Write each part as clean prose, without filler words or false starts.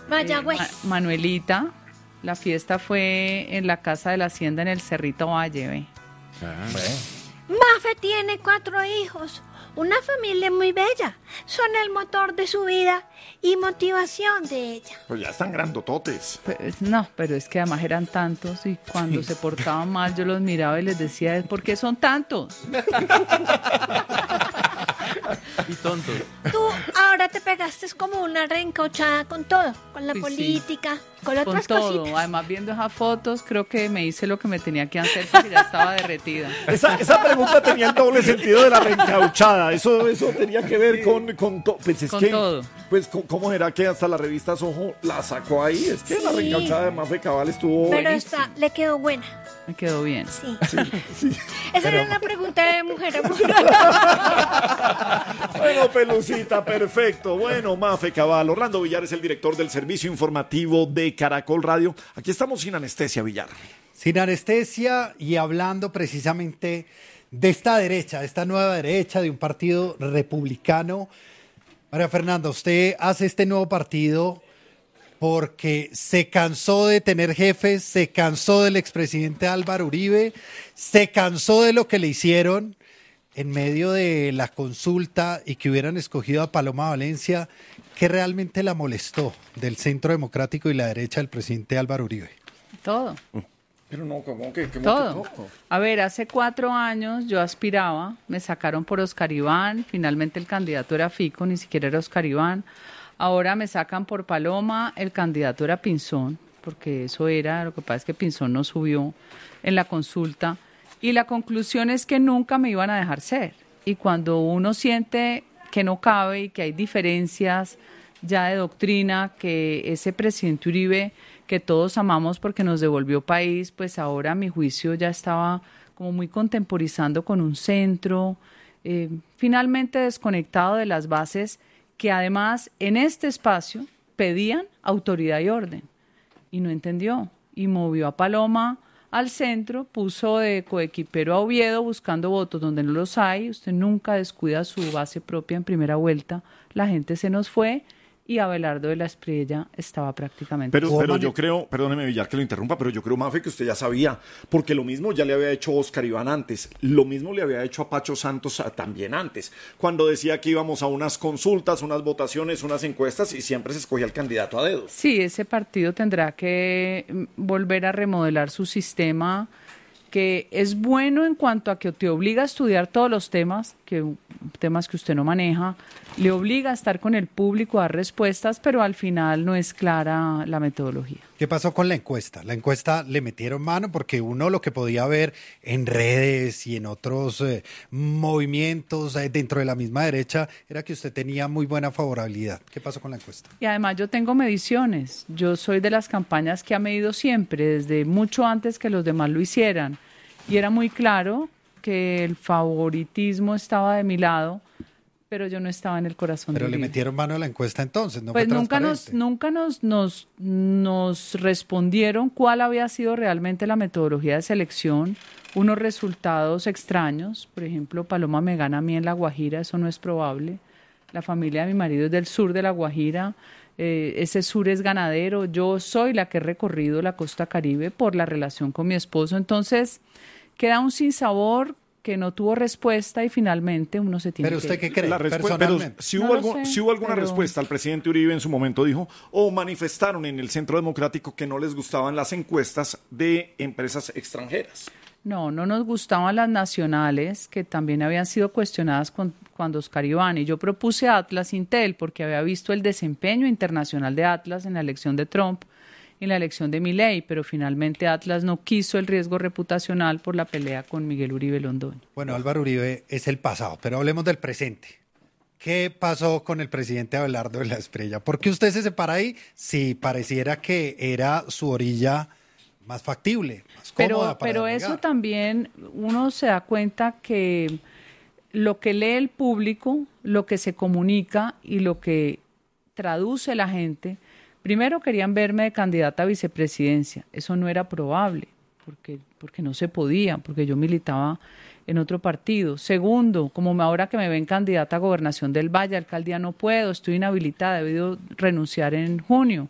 Mayagüez. Manuelita. La fiesta fue en la Casa de la Hacienda en el Cerrito Valle, ¿ve? Mafe tiene 4 hijos, una familia muy bella. Son el motor de su vida y motivación de ella. Pues ya están grandototes. Pues, no, pero es que además eran tantos y cuando se portaban mal yo los miraba y les decía, ¿por qué son tantos? Y tontos. Tú ahora te pegaste como una reencauchada con todo, con la Sí, política, con Con otras todo. cositas. Además, viendo esas fotos, creo que me hice lo que me tenía que hacer porque ya estaba derretida. Esa pregunta tenía el doble sentido de la reencauchada. Eso tenía que ver con todo. Pues es Con que, todo. Pues, ¿cómo será que hasta la revista Soho la sacó ahí? Es que la Sí. reencauchada de Mafe Cabal estuvo Pero buenísima. esta le quedó buena. Me quedó bien. Sí. Sí. Esa era una pregunta de mujer a mujer. Bueno, Pelucita, perfecto. Bueno, Mafe Cabal. Orlando Villar es el director del servicio informativo de Caracol Radio. Aquí estamos sin anestesia, Villar. Sin anestesia y hablando precisamente de esta derecha, de esta nueva derecha, de un partido republicano. María Fernanda, usted hace este nuevo partido porque se cansó de tener jefes, se cansó del expresidente Álvaro Uribe, se cansó de lo que le hicieron en medio de la consulta y que hubieran escogido a Paloma Valencia. ¿Qué realmente la molestó del Centro Democrático y la derecha del presidente Álvaro Uribe? Todo. Pero no, ¿cómo que? Todo. A ver, hace 4 años yo aspiraba, me sacaron por Oscar Iván, finalmente el candidato era Fico, ni siquiera era Oscar Iván. Ahora me sacan por Paloma, el candidato era Pinzón, porque eso era, lo que pasa es que Pinzón no subió en la consulta. Y la conclusión es que nunca me iban a dejar ser. Y cuando uno siente que no cabe y que hay diferencias ya de doctrina, que ese presidente Uribe, que todos amamos porque nos devolvió país, pues ahora a mi juicio ya estaba como muy contemporizando con un centro, finalmente desconectado de las bases que además en este espacio pedían autoridad y orden. Y no entendió. Y movió a Paloma al centro, puso de coequipero a Oviedo buscando votos donde no los hay. Usted nunca descuida su base propia en primera vuelta. La gente se nos fue y Abelardo de la Espriella estaba prácticamente... Pero yo creo, perdóneme Villar que lo interrumpa, pero yo creo, Mafe, que usted ya sabía, porque lo mismo ya le había hecho Oscar Iván antes, lo mismo le había hecho a Pacho Santos también antes, cuando decía que íbamos a unas consultas, unas votaciones, unas encuestas y siempre se escogía el candidato a dedo. Sí, ese partido tendrá que volver a remodelar su sistema, que es bueno en cuanto a que te obliga a estudiar todos los temas que usted no maneja, le obliga a estar con el público, a dar respuestas, pero al final no es clara la metodología. ¿Qué pasó con la encuesta? La encuesta le metieron mano porque uno lo que podía ver en redes y en otros movimientos dentro de la misma derecha era que usted tenía muy buena favorabilidad. ¿Qué pasó con la encuesta? Y además yo tengo mediciones. Yo soy de las campañas que ha medido siempre, desde mucho antes que los demás lo hicieran. Y era muy claro que el favoritismo estaba de mi lado, pero yo no estaba en el corazón de Pero le Uribe. metieron mano a la encuesta entonces, ¿no? Pues fue nunca transparente. nos respondieron cuál había sido realmente la metodología de selección, unos resultados extraños. Por ejemplo, Paloma me gana a mí en La Guajira, eso no es probable. La familia de mi marido es del sur de La Guajira, ese sur es ganadero, yo soy la que he recorrido la costa Caribe por la relación con mi esposo, entonces queda un sinsabor que no tuvo respuesta y finalmente uno se tiene ¿Pero usted qué cree? Pero Personalmente. si No hubo, lo sé, si hubo alguna pero- respuesta, el presidente Uribe en su momento dijo, o manifestaron en el Centro Democrático que no les gustaban las encuestas de empresas extranjeras. No nos gustaban las nacionales, que también habían sido cuestionadas cuando Oscar Iván. Y yo propuse Atlas Intel porque había visto el desempeño internacional de Atlas en la elección de Trump y en la elección de Milei, pero finalmente Atlas no quiso el riesgo reputacional por la pelea con Miguel Uribe Londoño. Bueno, Álvaro Uribe es el pasado, pero hablemos del presente. ¿Qué pasó con el presidente Abelardo de la Espriella? ¿Por qué usted se separa ahí si pareciera que era su orilla más factible, más cómoda para Pero eso navegar? también uno se da cuenta que lo que lee el público, lo que se comunica y lo que traduce la gente, primero querían verme de candidata a vicepresidencia, eso no era probable. porque no se podía, porque yo militaba en otro partido. Segundo, como ahora que me ven candidata a gobernación del Valle, alcaldía no puedo, estoy inhabilitada, he debido renunciar en junio.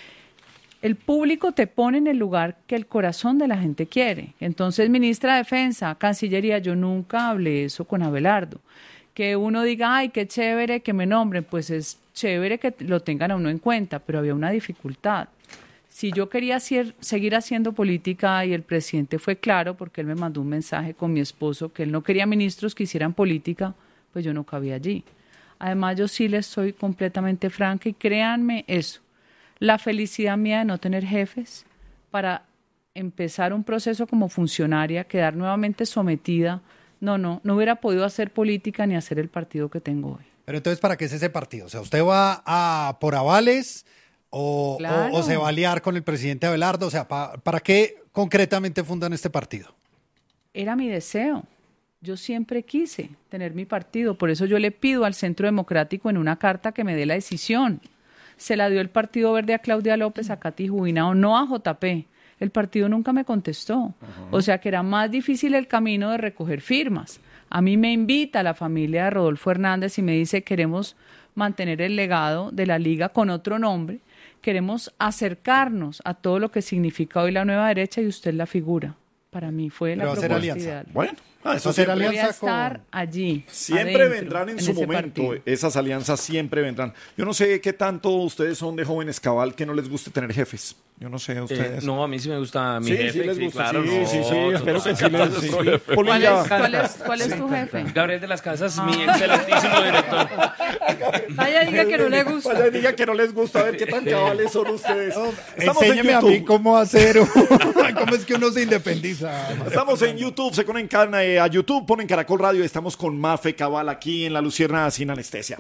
El público te pone en el lugar que el corazón de la gente quiere. Entonces, ministra de Defensa, Cancillería, yo nunca hablé eso con Abelardo. Que uno diga, ay, qué chévere que me nombren, pues es chévere que lo tengan a uno en cuenta, pero había una dificultad. Si yo quería seguir haciendo política y el presidente fue claro, porque él me mandó un mensaje con mi esposo, que él no quería ministros que hicieran política, pues yo no cabía allí. Además, yo sí les soy completamente franca y créanme eso. La felicidad mía de no tener jefes para empezar un proceso como funcionaria, quedar nuevamente sometida, no hubiera podido hacer política ni hacer el partido que tengo hoy. Pero entonces, ¿para qué es ese partido? O sea, ¿usted va por avales o se va a aliar con el presidente Abelardo? O sea, ¿para qué concretamente fundan este partido? Era mi deseo. Yo siempre quise tener mi partido. Por eso yo le pido al Centro Democrático en una carta que me dé la decisión. Se la dio el Partido Verde a Claudia López, a Katy Jubinao, no a JP. El partido nunca me contestó. O sea que era más difícil el camino de recoger firmas. A mí me invita la familia de Rodolfo Hernández y me dice, queremos mantener el legado de la Liga con otro nombre, queremos acercarnos a todo lo que significa hoy la nueva derecha y usted la figura. Para mí fue la propuesta ideal. Bueno, eso será siempre, voy a estar allí. siempre adentro, vendrán en su ese momento. partido. Esas alianzas siempre vendrán. Yo no sé qué tanto ustedes son de jóvenes cabal que no les guste tener jefes. Yo no sé, ustedes. No, a mí sí me gusta mi sí, jefe. sí les gusta. Claro, sí. Espero que sí les sí. ¿Cuál es tu jefe? Gabriel de las Casas, mi excelentísimo director. Vaya, diga que no le gusta. Vaya, diga que no les gusta. A ver qué tan cabales son ustedes. Enséñeme a mí cómo hacer, cómo es que uno se independiza. Estamos en YouTube, se conectan a YouTube, ponen Caracol Radio, estamos con Mafe Cabal aquí en La Lucierna sin anestesia.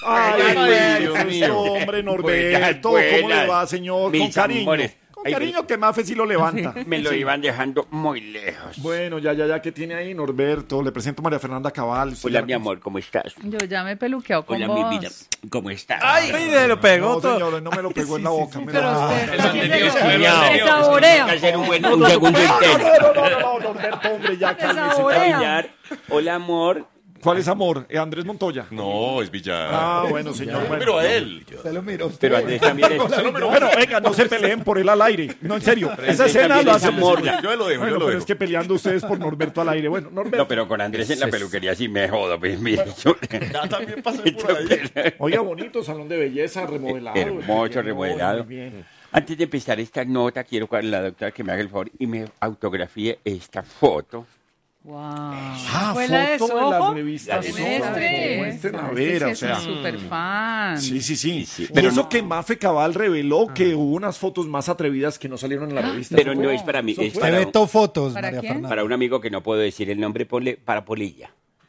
Ay, Dios mío. hombre, Norberto, ¿cómo le va, señor? Con Mis cariño. amores. Con cariño que Mafe sí lo levanta. Me lo iban dejando muy lejos. Bueno, ya, ¿qué tiene ahí, Norberto? Le presento a María Fernanda Cabal. Hola, mi amor, ¿cómo estás? Yo ya me he peluqueado con Hola, vos. mi vida, ¿cómo estás? ¡Ay! Me lo pegó No, todo. señor, no me lo pegó en la boca. Pero usted El banderío, se el banderío. saborea. Hay que hacer un segundo intento. No, Norberto, hombre, ya cálmese. saborea. Villar, hola, amor. ¿Cuál es amor? Andrés Montoya. No, es Villar. Ah, bueno, señor. Bueno. Pero a él. Se lo miro a usted. Pero Andrés también es... Bueno, venga, no se peleen por él al aire. No, en serio. Esa escena también lo es hace amor. Yo lo dejo, Bueno, yo lo pero dejo. es que peleando ustedes por Norberto al aire. Bueno, Norberto. No, pero con Andrés en la peluquería sí me jodo. Pues, mire, Ya también pasé por ahí. Oiga, bonito, salón de belleza, remodelado. Hermoso, remodelado. Muy bien. Antes de empezar esta nota, quiero con la doctora que me haga el favor y me autografíe esta foto. Wow. Ah, ¿Fue la de foto de las Soho? revistas. La de Soho. Soho. Muestren a ver, o Es sea. un super fan. Sí. Sí. Pero eso que Mafe Cabal reveló que hubo unas fotos más atrevidas que no salieron en la revista. Pero no es para mí, es Te para, vetó fotos, ¿Para María quién? Fernanda. para un amigo que no puedo decir el nombre, ponle para Polilla.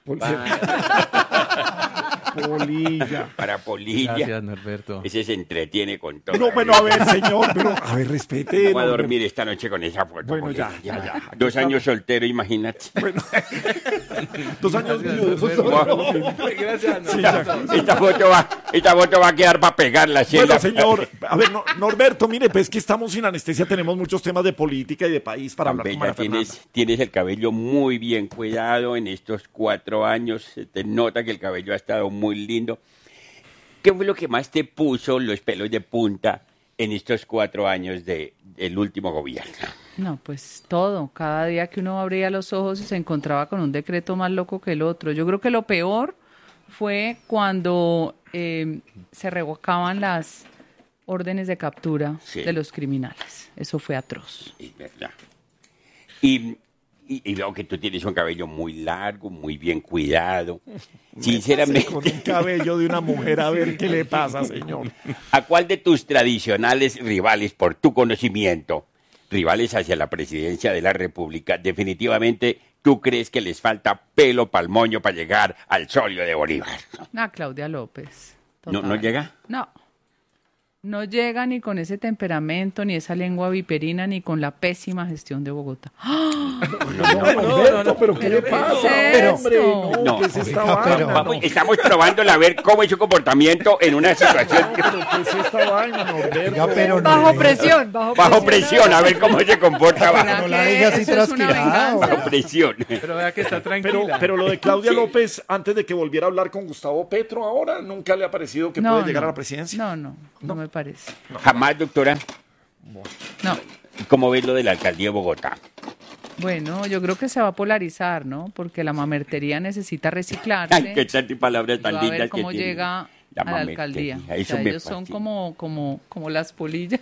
Polilla. Para Polilla. Gracias, Norberto. Ese se entretiene con todo. No, bueno, a ver, señor, pero a ver, respete. Voy a Norberto. dormir esta noche con esa foto. Bueno, porque ya. 2 años soltero, imagínate. Bueno, 2 años viudo. Gracias, Sí, Norberto. ya. Esta foto va a quedar para pegarla. ¿sí? Bueno, señor, a ver, Norberto, mire, pues que estamos sin anestesia, tenemos muchos temas de política y de país para hablar con Bella, María Fernanda. tienes el cabello muy bien cuidado en estos 4 años. Se te nota que el cabello ha estado muy lindo. ¿Qué fue lo que más te puso los pelos de punta en estos 4 años del último gobierno? No, pues todo. Cada día que uno abría los ojos y se encontraba con un decreto más loco que el otro. Yo creo que lo peor fue cuando se revocaban las órdenes de captura Sí. de los criminales. Eso fue atroz. Es verdad. Y veo que tú tienes un cabello muy largo, muy bien cuidado. Sinceramente, Con un cabello de una mujer, a ver qué le pasa, señor. ¿a cuál de tus tradicionales rivales, por tu conocimiento, rivales hacia la presidencia de la República, definitivamente tú crees que les falta pelo pa'l moño para llegar al solio de Bolívar? Ah, Claudia López. ¿No Total. llega? No. No llega ni con ese temperamento, ni esa lengua viperina, ni con la pésima gestión de Bogotá. No, pero ¿qué le pasa? Pero- Hombre, No. ¿qué es esta Oiga, pero- vaina? Vamos, estamos probándola a ver cómo es su comportamiento en una situación ¿Pero qué es esta vaina, Norberto? Oiga, pero no Bajo le- presión, bajo presión, a ver cómo se comporta ¿Será bajo no la que deje así eso es una trasquilado. venganza? presión. Pero vea que está tranquila. Pero lo de Claudia López, antes de que volviera a hablar con Gustavo Petro ahora, ¿nunca le ha parecido que puede llegar a la presidencia? No me parece. Jamás, doctora. No. ¿Cómo ves lo de la alcaldía de Bogotá? Bueno, yo creo que se va a polarizar, ¿no? Porque la mamertería necesita reciclarse. Ay, qué tantas palabras Y tan va a lindas ver que cómo tiene. llega a la mamertería, alcaldía. O eso sea, me ellos son fascina. como las polillas.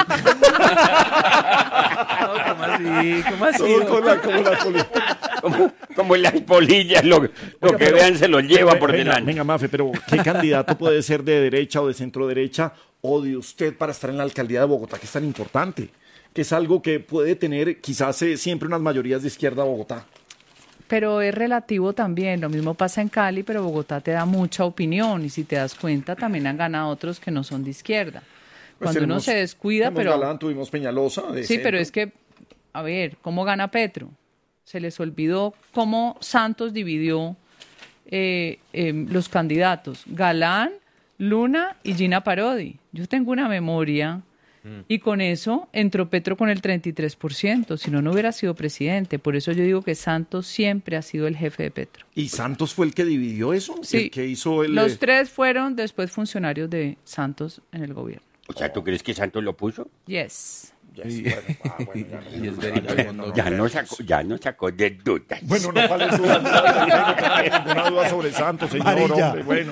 ¿Cómo así? ¿Cómo así? Todo con la política. Como las polillas, lo que pero- vean se lo lleva por Venga, delante. Venga, Mafe, pero ¿qué candidato puede ser de derecha o de centro derecha o de usted para estar en la alcaldía de Bogotá, que es tan importante? Que es algo que puede tener quizás siempre unas mayorías de izquierda a Bogotá. Pero es relativo también. Lo mismo pasa en Cali, pero Bogotá te da mucha opinión. Y si te das cuenta, también han ganado otros que no son de izquierda. Pues Cuando uno tenemos- se descuida, tuvimos pero... Galán, tuvimos Peñalosa. de Sí, pero centro. es que, a ver, ¿cómo gana Petro? Se les olvidó cómo Santos dividió los candidatos. Galán, Luna y Gina Parodi. Yo tengo una memoria y con eso entró Petro con el 33%. Si no, no hubiera sido presidente. Por eso yo digo que Santos siempre ha sido el jefe de Petro. ¿Y Santos fue el que dividió eso? Sí, ¿El que hizo el...? los tres fueron después funcionarios de Santos en el gobierno. O sea, ¿tú crees que Santos lo puso? Yes. Y es verídico. Ya no sacó de dudas. Bueno, no vale duda, no tengo ninguna duda sobre Santos, señor, Amarilla. hombre, bueno.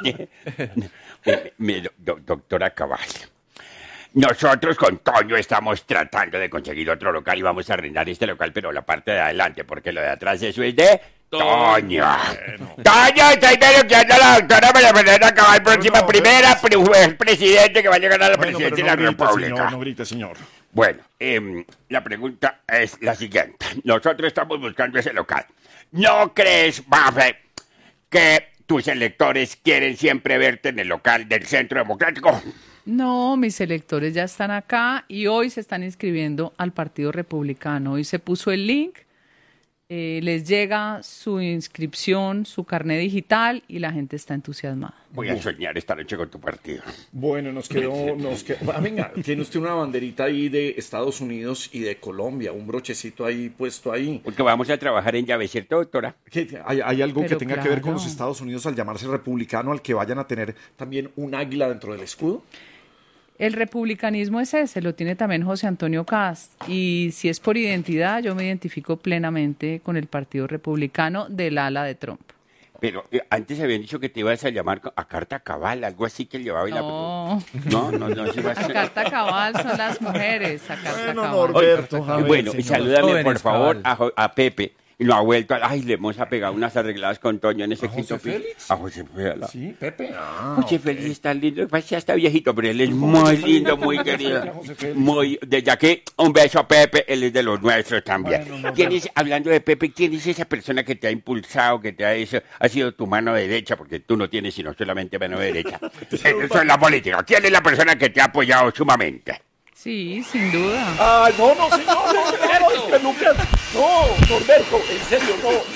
Doctora Cabal, nosotros con Toño estamos tratando de conseguir otro local y vamos a arrendar este local, pero la parte de adelante, porque lo de atrás eso es de Toño. Toño, estoy denunciando a la doctora María Fernanda Cabal, próxima presidente que va a llegar a la Bueno, pero presidencia de la no grite, República. señor, no grite, señor. Bueno, la pregunta es la siguiente. Nosotros estamos buscando ese local. ¿No crees, Mafe, que tus electores quieren siempre verte en el local del Centro Democrático? No, mis electores ya están acá y hoy se están inscribiendo al Partido Republicano. Hoy se puso el link, les llega su inscripción, su carnet digital y la gente está entusiasmada. Voy a soñar esta noche con tu partido. Bueno, nos quedó... venga, tiene usted una banderita ahí de Estados Unidos y de Colombia, un brochecito ahí puesto ahí. Porque vamos a trabajar en llave, ¿cierto, doctora? ¿Hay algo que Pero tenga que ver con claro. los Estados Unidos al llamarse republicano, al que vayan a tener también un águila dentro del escudo? El republicanismo es ese, lo tiene también José Antonio Cast. Y si es por identidad, yo me identifico plenamente con el Partido Republicano del ala de Trump. Pero antes habían dicho que te ibas a llamar a carta cabal, algo así que llevaba y No, No, se iba a a hacer. carta cabal son las mujeres, a carta Bueno, cabal. Norberto, a ver, Bueno, señor. salúdame Jóvenes, por favor cabal. a Pepe. Y lo ha vuelto a... Ay, le hemos apegado unas arregladas con Toño en ese ¿A José quinto piso. Félix? A José Félix. Sí, Pepe. José Félix está lindo, ya está viejito, pero él es muy lindo, muy querido. José Félix. Muy, desde aquí, un beso a Pepe, él es de los nuestros también. ¿Quién es, hablando de Pepe, quién es esa persona que te ha impulsado, que te ha hecho, ha sido tu mano derecha, porque tú no tienes sino solamente mano derecha? Eso es la política. ¿Quién es la persona que te ha apoyado sumamente? Sí, sin duda. Ah, no, señor, no, es que Lucas, no, Norberto, en serio,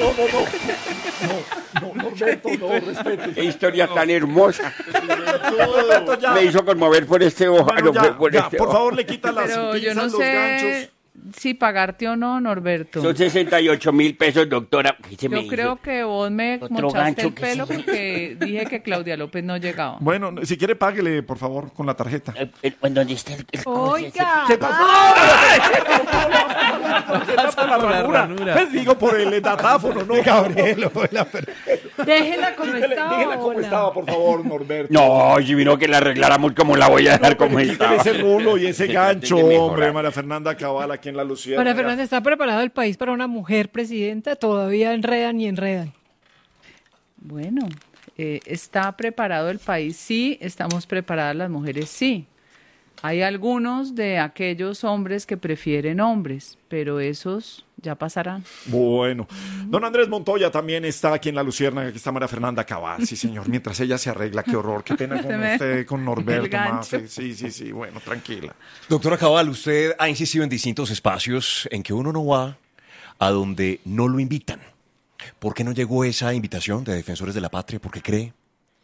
no, Norberto, no, respete. Qué historia tan hermosa. Norberto, ya. Me hizo conmover por este ojo. Bueno, ya, por ya, este por ojo. favor, le quita las Pero yo pinzas, no los sé ganchos. si pagarte o no, Norberto. Son 68.000 pesos, doctora. ¿Qué se me Yo hizo? creo que vos me Otro mochaste gancho el que pelo se- porque dije que Claudia López no llegaba. Bueno, si quiere, páguele, por favor, con la tarjeta. ¿En dónde está el Oiga, Por la ranura. Pues digo, por el datáfono, ¿no? Gabriel, hola, déjela como estaba. Dígela cómo hola. estaba, por favor, Norberto. No, si vino que la arregláramos como la voy a dejar como Quítale estaba. ese rulo y ese Se gancho, trate de mejorar. hombre, María Fernanda Cabal, aquí en la Lucía. María Fernanda, ¿está preparado el país para una mujer presidenta? Todavía enredan y enredan. Bueno, ¿está preparado el país? Sí. ¿Estamos preparadas las mujeres? Sí. Hay algunos de aquellos hombres que prefieren hombres, pero esos ya pasarán. Bueno, don Andrés Montoya también está aquí en La Luciérnaga, aquí está María Fernanda Cabal, sí señor, mientras ella se arregla, qué horror, qué pena con usted, con Norberto, Mafe, sí, bueno, tranquila. Doctora Cabal, usted ha insistido en distintos espacios en que uno no va a donde no lo invitan. ¿Por qué no llegó esa invitación de Defensores de la Patria? ¿Por qué cree?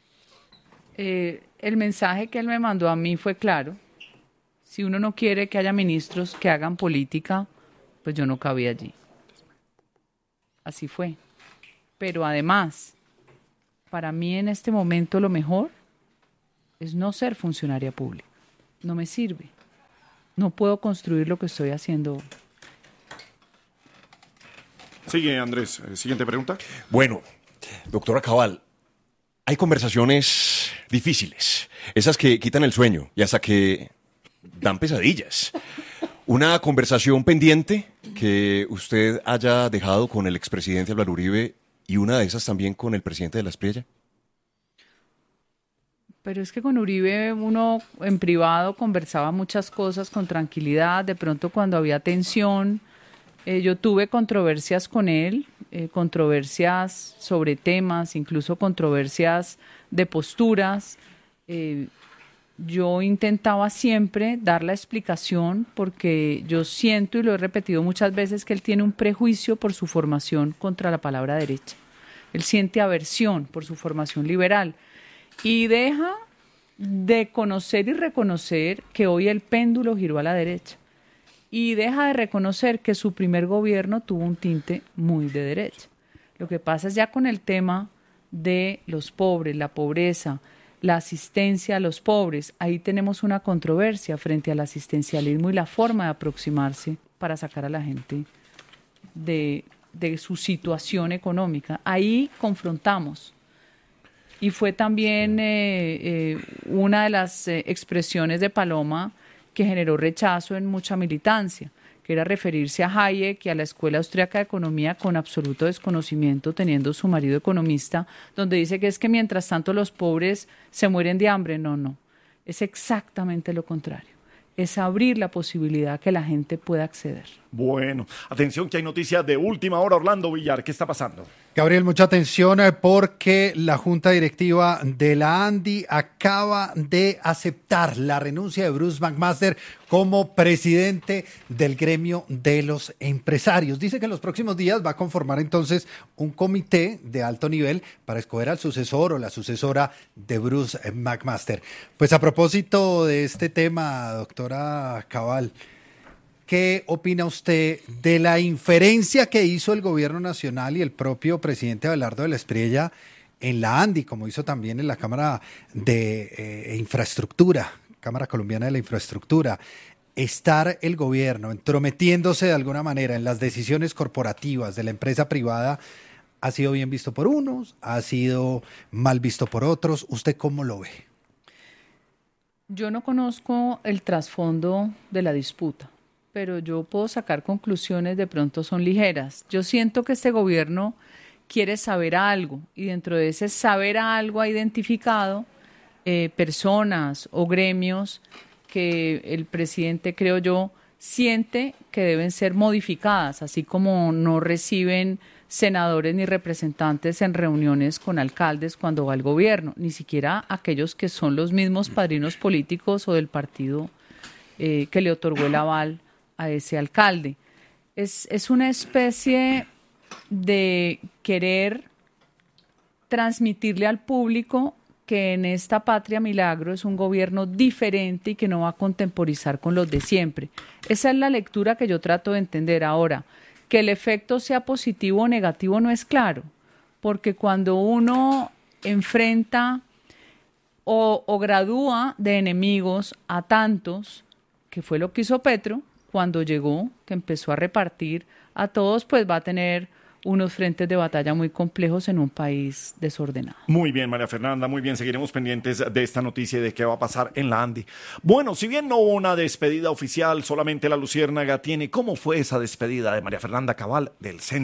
El mensaje que él me mandó a mí fue claro. Si uno no quiere que haya ministros que hagan política, pues yo no cabía allí. Así fue. Pero además, para mí en este momento lo mejor es no ser funcionaria pública. No me sirve. No puedo construir lo que estoy haciendo hoy. Sigue, Andrés. Siguiente pregunta. Bueno, doctora Cabal, hay conversaciones difíciles, esas que quitan el sueño y hasta que dan pesadillas. Una conversación pendiente que usted haya dejado con el expresidente Álvaro Uribe y una de esas también con el presidente de la Espriella. Pero es que con Uribe uno en privado conversaba muchas cosas con tranquilidad. De pronto cuando había tensión, yo tuve controversias con él, controversias sobre temas, incluso controversias de posturas. Yo intentaba siempre dar la explicación porque yo siento, y lo he repetido muchas veces, que él tiene un prejuicio por su formación contra la palabra derecha. Él siente aversión por su formación liberal y deja de conocer y reconocer que hoy el péndulo giró a la derecha y deja de reconocer que su primer gobierno tuvo un tinte muy de derecha. Lo que pasa es ya con el tema de los pobres, la pobreza, la asistencia a los pobres, ahí tenemos una controversia frente al asistencialismo y la forma de aproximarse para sacar a la gente de su situación económica. Ahí confrontamos. Y fue también una de las expresiones de Paloma que generó rechazo en mucha militancia, que era referirse a Hayek y a la Escuela Austríaca de Economía con absoluto desconocimiento, teniendo su marido economista, donde dice que es que mientras tanto los pobres se mueren de hambre. No, es exactamente lo contrario. Es abrir la posibilidad que la gente pueda acceder. Bueno, atención que hay noticias de última hora. Orlando Villar, ¿qué está pasando? Gabriel, mucha atención porque la Junta Directiva de la ANDI acaba de aceptar la renuncia de Bruce McMaster como presidente del gremio de los empresarios. Dice que en los próximos días va a conformar entonces un comité de alto nivel para escoger al sucesor o la sucesora de Bruce McMaster. Pues a propósito de este tema, doctora Cabal, ¿qué opina usted de la inferencia que hizo el gobierno nacional y el propio presidente Abelardo de la Espriella en la ANDI, como hizo también en la Cámara de Infraestructura, Cámara Colombiana de la Infraestructura? Estar el gobierno entrometiéndose de alguna manera en las decisiones corporativas de la empresa privada ha sido bien visto por unos, ha sido mal visto por otros. ¿Usted cómo lo ve? Yo no conozco el trasfondo de la disputa, pero yo puedo sacar conclusiones, de pronto son ligeras. Yo siento que este gobierno quiere saber algo y dentro de ese saber algo ha identificado personas o gremios que el presidente, creo yo, siente que deben ser modificadas, así como no reciben senadores ni representantes en reuniones con alcaldes cuando va el gobierno, ni siquiera aquellos que son los mismos padrinos políticos o del partido que le otorgó el aval a ese alcalde. Es una especie de querer transmitirle al público que en esta patria milagro es un gobierno diferente y que no va a contemporizar con los de siempre. Esa es la lectura que yo trato de entender ahora. Que el efecto sea positivo o negativo no es claro, porque cuando uno enfrenta o gradúa de enemigos a tantos, que fue lo que hizo Petro, cuando llegó, que empezó a repartir a todos, pues va a tener unos frentes de batalla muy complejos en un país desordenado. Muy bien, María Fernanda, muy bien. Seguiremos pendientes de esta noticia y de qué va a pasar en la ANDI. Bueno, si bien no hubo una despedida oficial, solamente La Luciérnaga tiene. ¿Cómo fue esa despedida de María Fernanda Cabal del Centro?